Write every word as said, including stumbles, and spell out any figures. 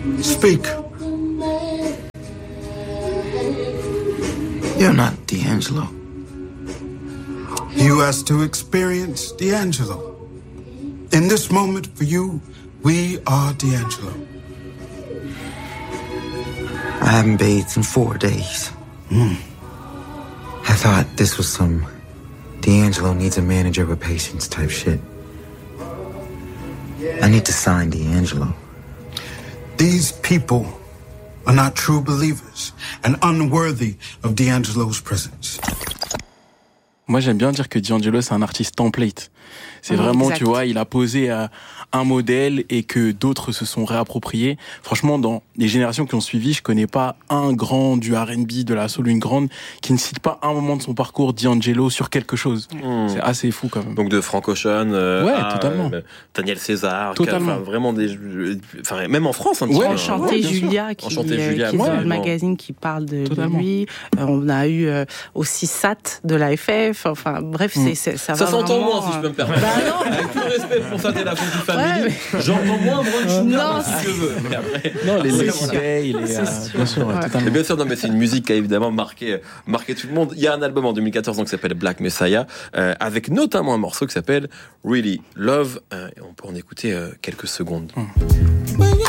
Speak. You're not D'Angelo. You asked to experience D'Angelo. In this moment for you, we are D'Angelo. I haven't bathed in four days. Mm. I thought this was some D'Angelo needs a manager with patience type shit. I need to sign D'Angelo. These people are not true believers and unworthy of D'Angelo's presence. Moi, j'aime bien dire que D'Angelo, c'est un artiste template. C'est mmh, vraiment, exact. Tu vois, il a posé euh, un modèle et que d'autres se sont réappropriés. Franchement, dans les générations qui ont suivi, je connais pas un grand du R and B, de la soul, une grande, qui ne cite pas un moment de son parcours D'Angelo sur quelque chose. Mmh. C'est assez fou, quand même. Donc de Frank Ocean, euh, ouais, à, totalement. Euh, Daniel César, totalement. Enfin, vraiment des, enfin, même en France, un petit ouais, peu. Enchanté Ouais, Julia, qui, Enchanté Julia, qui est ouais, dans le magazine qui parle de, de lui. Euh, on a eu euh, aussi Sat de la F F. Enfin, bref, c'est, c'est, ça, ça va s'entend vraiment, moins, si je peux me permettre. Bah non. Avec tout le respect pour Sat et la Funky Family, ouais, mais... j'entends moins Brunch si je veux. Mais après, non, les Lucky Bay, les, c'est euh, sûr. bien sûr, ouais. totalement. Et bien sûr, non, mais c'est une musique qui a évidemment marqué, marqué tout le monde. Il y a un album en deux mille quatorze donc, qui s'appelle Black Messiah, euh, avec notamment un morceau qui s'appelle Really Love. Euh, et on peut en écouter euh, quelques secondes. Hum.